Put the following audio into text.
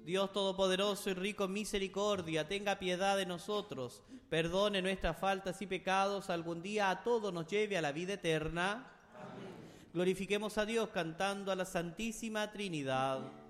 Dios Todopoderoso y rico en misericordia, tenga piedad de nosotros, perdone nuestras faltas y pecados, algún día a todos nos lleve a la vida eterna. Amén. Glorifiquemos a Dios cantando a la Santísima Trinidad.